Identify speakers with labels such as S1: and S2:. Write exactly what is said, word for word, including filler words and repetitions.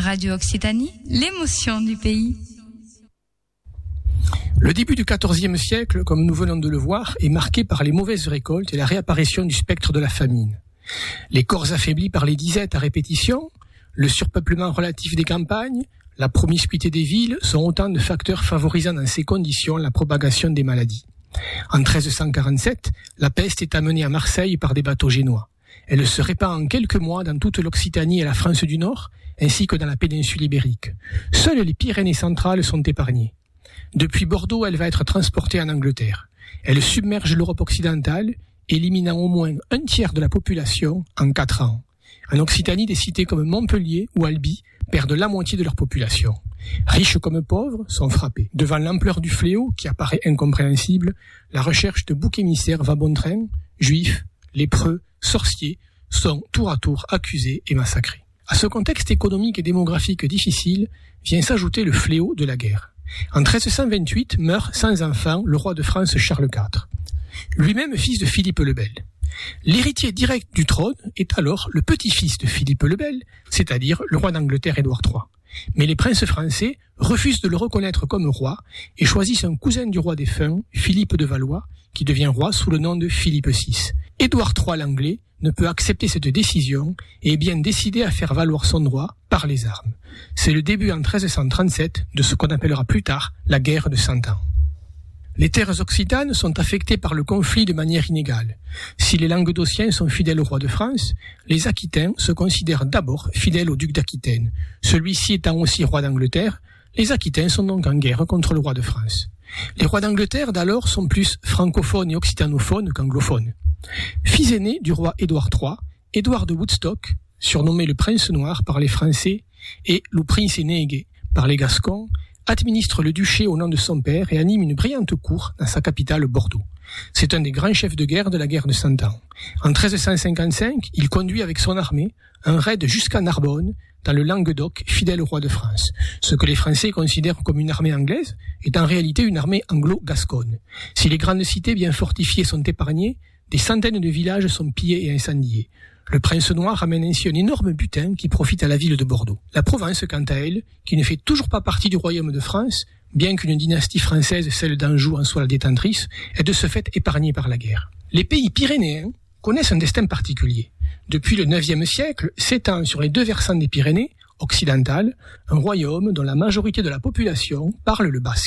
S1: Radio Occitanie, l'émotion du pays.
S2: Le début du quatorzième siècle, comme nous venons de le voir, est marqué par les mauvaises récoltes et la réapparition du spectre de la famine. Les corps affaiblis par les disettes à répétition, le surpeuplement relatif des campagnes, la promiscuité des villes sont autant de facteurs favorisant dans ces conditions la propagation des maladies. En treize cent quarante-sept, la peste est amenée à Marseille par des bateaux génois. Elle se répand en quelques mois dans toute l'Occitanie et la France du Nord, ainsi que dans la péninsule ibérique. Seules les Pyrénées centrales sont épargnées. Depuis Bordeaux, elle va être transportée en Angleterre. Elle submerge l'Europe occidentale, éliminant au moins un tiers de la population en quatre ans. En Occitanie, des cités comme Montpellier ou Albi perdent la moitié de leur population. Riches comme pauvres sont frappés. Devant l'ampleur du fléau, qui apparaît incompréhensible, la recherche de boucs émissaires va bon train, juifs, lépreux, sorciers sont tour à tour accusés et massacrés. À ce contexte économique et démographique difficile vient s'ajouter le fléau de la guerre. En treize cent vingt-huit meurt sans enfant le roi de France Charles quatre, lui-même fils de Philippe le Bel. L'héritier direct du trône est alors le petit-fils de Philippe le Bel, c'est-à-dire le roi d'Angleterre Édouard trois. Mais les princes français refusent de le reconnaître comme roi et choisissent un cousin du roi défunt, Philippe de Valois, qui devient roi sous le nom de Philippe six. Édouard trois l'Anglais ne peut accepter cette décision et est bien décidé à faire valoir son droit par les armes. C'est le début en treize cent trente-sept de ce qu'on appellera plus tard la guerre de Cent Ans. Les terres occitanes sont affectées par le conflit de manière inégale. Si les Languedociens sont fidèles au roi de France, les Aquitains se considèrent d'abord fidèles au duc d'Aquitaine. Celui-ci étant aussi roi d'Angleterre, les Aquitains sont donc en guerre contre le roi de France. Les rois d'Angleterre d'alors sont plus francophones et occitanophones qu'anglophones. Fils aîné du roi Édouard trois, Édouard de Woodstock, surnommé le prince noir par les Français, et le prince Négué par les Gascons, administre le duché au nom de son père et anime une brillante cour dans sa capitale Bordeaux. C'est un des grands chefs de guerre de la guerre de Cent Ans. En treize cent cinquante-cinq, il conduit avec son armée un raid jusqu'à Narbonne, dans le Languedoc, fidèle au roi de France. Ce que les Français considèrent comme une armée anglaise est en réalité une armée anglo-gasconne. Si les grandes cités bien fortifiées sont épargnées, des centaines de villages sont pillés et incendiés. Le prince noir ramène ainsi un énorme butin qui profite à la ville de Bordeaux. La Provence, quant à elle, qui ne fait toujours pas partie du royaume de France, bien qu'une dynastie française, celle d'Anjou, en soit la détentrice, est de ce fait épargnée par la guerre. Les pays pyrénéens connaissent un destin particulier. Depuis le neuvième siècle, s'étend sur les deux versants des Pyrénées, occidentales, un royaume dont la majorité de la population parle le basque.